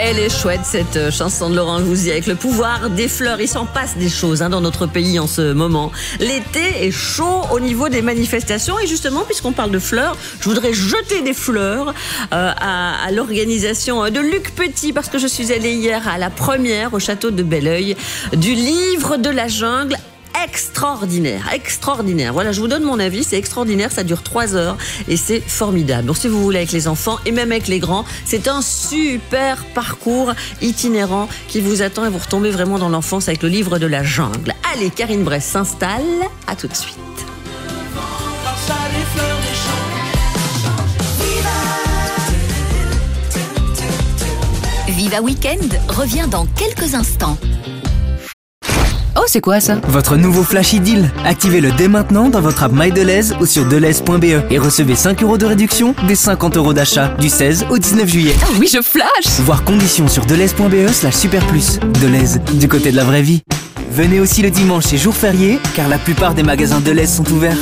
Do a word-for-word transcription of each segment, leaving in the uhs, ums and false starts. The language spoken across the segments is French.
Elle est chouette cette chanson de Laurent Voulzy avec le pouvoir des fleurs. Il s'en passe des choses hein, dans notre pays en ce moment. L'été est chaud au niveau des manifestations et justement puisqu'on parle de fleurs, je voudrais jeter des fleurs euh, à, à l'organisation de Luc Petit parce que je suis allée hier à la première au château de Belleuil du livre de la jungle. Extraordinaire, extraordinaire. Voilà, je vous donne mon avis, c'est extraordinaire, ça dure trois heures et c'est formidable. Donc si vous voulez avec les enfants et même avec les grands, c'est un super parcours itinérant qui vous attend et vous retombez vraiment dans l'enfance avec le livre de la jungle. Allez, Karine Bress s'installe, à tout de suite. Viva Weekend revient dans quelques instants. Oh, c'est quoi ça? Votre nouveau Flash Deal. Activez-le dès maintenant dans votre app MyDeleuze ou sur deleuze point be et recevez cinq euros de réduction dès cinquante euros d'achat du seize au dix-neuf juillet. Oh oui, je flash! Voir conditions sur deleuze point be slash super plus. Deleuze, du côté de la vraie vie. Venez aussi le dimanche et jour férié, car la plupart des magasins Deleuze sont ouverts.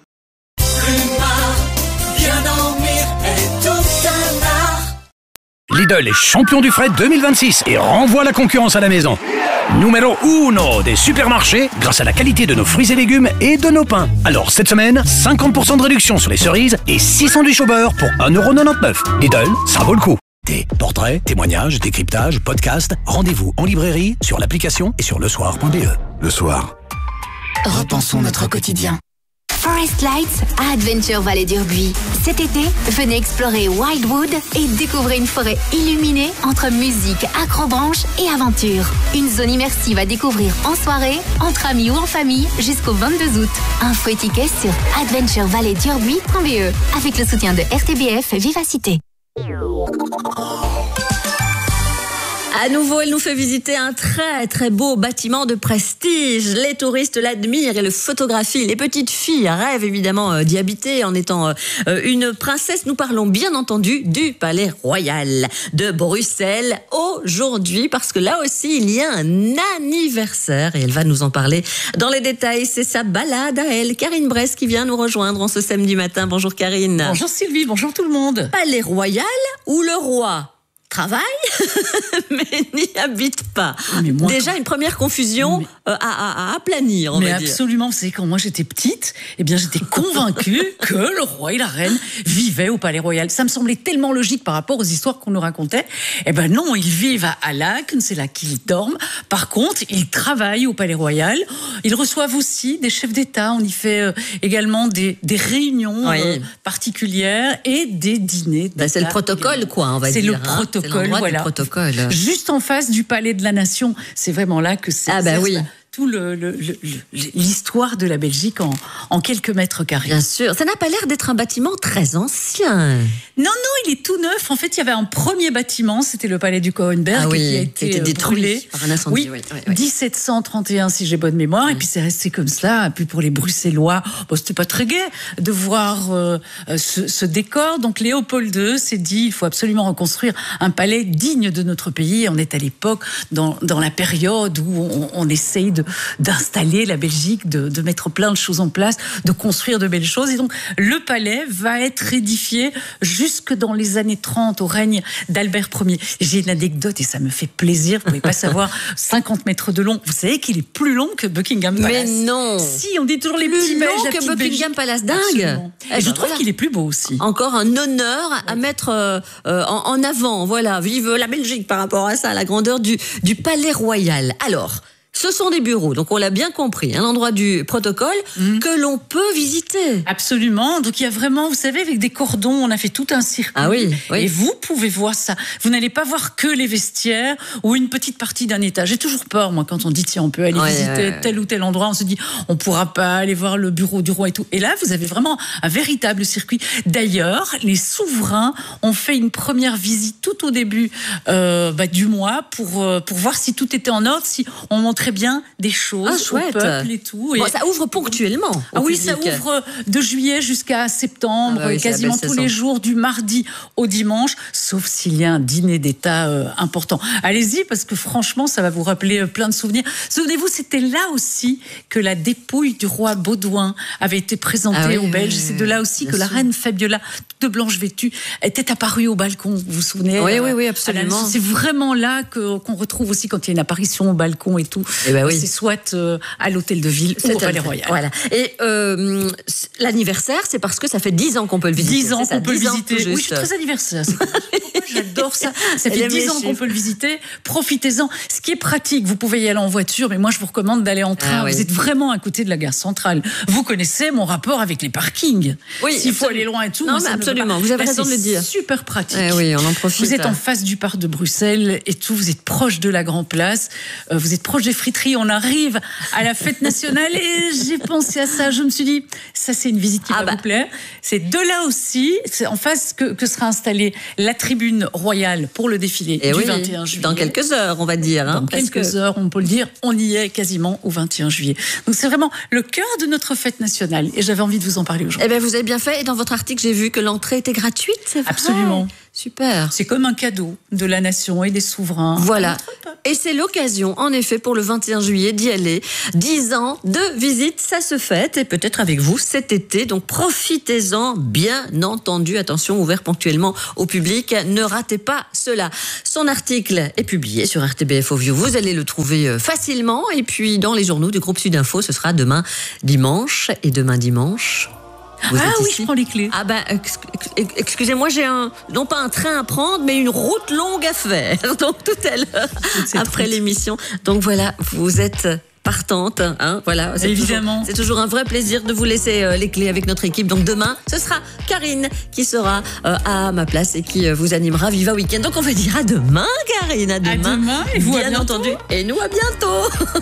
Lidl est champion du fret deux mille vingt-six et renvoie la concurrence à la maison. Numéro uno des supermarchés grâce à la qualité de nos fruits et légumes et de nos pains. Alors cette semaine, cinquante pour cent de réduction sur les cerises et six sandwichs au beurre pour un euro quatre-vingt-dix-neuf. Lidl, ça vaut le coup. Des portraits, témoignages, décryptages, podcasts, rendez-vous en librairie, sur l'application et sur le soir point be. Le soir. Repensons notre quotidien. Forest Lights à Adventure Vallée d'Urbuy. Cet été, venez explorer Wildwood et découvrez une forêt illuminée entre musique, acrobranche et aventure. Une zone immersive à découvrir en soirée, entre amis ou en famille jusqu'au vingt-deux août. Info et tickets sur adventure valley d'urbuy point be avec le soutien de R T B F Vivacité. À nouveau, elle nous fait visiter un très très beau bâtiment de prestige. Les touristes l'admirent et le photographient. Les petites filles rêvent évidemment d'y habiter en étant une princesse. Nous parlons bien entendu du Palais Royal de Bruxelles aujourd'hui parce que là aussi il y a un anniversaire et elle va nous en parler dans les détails. C'est sa balade à elle, Karine Bress, qui vient nous rejoindre en ce samedi matin. Bonjour Karine. Bonjour Sylvie, bonjour tout le monde. Palais Royal où le roi travaille, mais n'y habite pas. Mais moi, Déjà, une première confusion mais... euh, à, à, à aplanir, on mais va dire. Absolument, c'est quand moi j'étais petite, eh bien j'étais convaincue que le roi et la reine vivaient au Palais Royal. Ça me semblait tellement logique par rapport aux histoires qu'on nous racontait. Eh ben non, ils vivent à, à Laeken, c'est là qu'ils dorment. Par contre, ils travaillent au Palais Royal. Ils reçoivent aussi des chefs d'État. On y fait euh, également des, des réunions oui. euh, particulières et des dîners. Ben, c'est le protocole, quoi, on va c'est dire. Le hein. protocole. Voilà. Protocole. Juste en face du Palais de la Nation. C'est vraiment là que c'est. Ah bah oui. Tout le, le, le, l'histoire de la Belgique en, en quelques mètres carrés. Bien sûr. Ça n'a pas l'air d'être un bâtiment très ancien. Non, non, il est tout neuf. En fait, il y avait un premier bâtiment, c'était le palais du Cohenberg, ah oui, qui a été, été détruit brûlé. Par un incendie. Oui, oui, oui, oui. dix-sept cent trente et un, si j'ai bonne mémoire. Oui. Et puis, c'est resté comme cela. Et puis, pour les Bruxellois, bon, c'était pas très gai de voir euh, ce, ce décor. Donc, Léopold deux s'est dit, il faut absolument reconstruire un palais digne de notre pays. On est à l'époque dans, dans la période où on, on essaye de d'installer la Belgique, de, de mettre plein de choses en place, de construire de belles choses. Et donc, le palais va être édifié jusque dans les années trente, au règne d'Albert Ier. J'ai une anecdote et ça me fait plaisir, vous ne pouvez pas savoir, cinquante mètres de long. Vous savez qu'il est plus long que Buckingham Palace. Mais non. Si, on dit toujours les plus petits long Belges, que Buckingham Belgique. Palace, dingue. Absolument. Et je trouve voilà. qu'il est plus beau aussi. Encore un honneur à oui. mettre euh, en, en avant. Voilà, vive la Belgique par rapport à ça, à la grandeur du, du Palais Royal. Alors, ce sont des bureaux, donc on l'a bien compris, un endroit du protocole mmh. que l'on peut visiter. Absolument, donc il y a vraiment, vous savez, avec des cordons, on a fait tout un circuit. Ah oui, oui. Et vous pouvez voir ça. Vous n'allez pas voir que les vestiaires ou une petite partie d'un étage. J'ai toujours peur, moi, quand on dit, tiens, on peut aller ouais, visiter ouais, tel ouais. ou tel endroit, on se dit, on ne pourra pas aller voir le bureau du roi et tout. Et là, vous avez vraiment un véritable circuit. D'ailleurs, les souverains ont fait une première visite tout au début euh, bah, du mois pour, euh, pour voir si tout était en ordre, si on montrait bien des choses ah, au peuple et tout. Et bon, ça ouvre ponctuellement. Ah oui, public. Ça ouvre de juillet jusqu'à septembre, ah bah oui, quasiment tous les jours, du mardi au dimanche, sauf s'il y a un dîner d'État euh, important. Allez-y, parce que franchement, ça va vous rappeler plein de souvenirs. Souvenez-vous, c'était là aussi que la dépouille du roi Baudouin avait été présentée ah oui, aux Belges. C'est de là aussi que sûr. La reine Fabiola, de blanche vêtue, était apparue au balcon, vous vous souvenez? Oui, euh, oui, oui, absolument. C'est vraiment là que, qu'on retrouve aussi quand il y a une apparition au balcon et tout. Eh ben oui. C'est soit euh, à l'Hôtel de Ville ou au Palais Royal. Voilà. Et euh, l'anniversaire, c'est parce que ça fait dix ans qu'on peut le visiter. dix ans qu'on peut le dix ans visiter. tout Oui, je juste. suis très anniversaire. J'adore ça. Ça Elle fait aime les dix ans qu'on chiffres. peut le visiter. Profitez-en. Ce qui est pratique, vous pouvez y aller en voiture, mais moi, je vous recommande d'aller en train. Ah oui. Vous êtes vraiment à côté de la gare centrale. Vous connaissez mon rapport avec les parkings. Oui, S'il faut absolument. aller loin et tout. Non, moi, mais ça me va absolument. pas. Vous avez Là, raison de c'est le dire. Super pratique. Eh oui, on en profite. Vous êtes en face du parc de Bruxelles et tout. Vous êtes proche de la Grand Place. Euh, vous êtes proche des friteries. On arrive à la fête nationale et j'ai pensé à ça. Je me suis dit, ça, c'est une visite qui Ah va bah. vous plaire. C'est de là aussi, c'est en face que, que sera installée la tribune royale pour le défilé Et du oui, vingt et un juillet. dans quelques heures, on va dire. Hein, Dans parce quelques que- heures, on peut le dire, on y est quasiment au vingt et un juillet. Donc c'est vraiment le cœur de notre fête nationale et j'avais envie de vous en parler aujourd'hui. Eh bien, vous avez bien fait. Et dans votre article, j'ai vu que l'entrée était gratuite, c'est vrai? Absolument. Super. C'est comme un cadeau de la nation et des souverains. Voilà. Et c'est l'occasion, en effet, pour le vingt et un juillet d'y aller. Dix ans de visite, ça se fête, et peut-être avec vous cet été. Donc profitez-en, bien entendu. Attention, ouvert ponctuellement au public. Ne ratez pas cela. Son article est publié sur R T B F Ovio. Vous allez le trouver facilement. Et puis, dans les journaux du groupe Sud Info, ce sera demain dimanche. Et demain dimanche... Vous Ah êtes oui, ici je prends les clés. Ah ben, ex- ex- excusez-moi, j'ai un, non pas un train à prendre, mais une route longue à faire. Donc tout à l'heure, C'est après triste. l'émission. Donc voilà, vous êtes partante, hein, voilà. C'est Évidemment. toujours- C'est toujours un vrai plaisir de vous laisser euh, les clés avec notre équipe. Donc demain, ce sera Karine qui sera euh, à ma place et qui euh, vous animera Viva Weekend. Donc on va dire à demain, Karine, à demain. À demain, et vous, à bien bientôt. entendu. Et nous, à bientôt.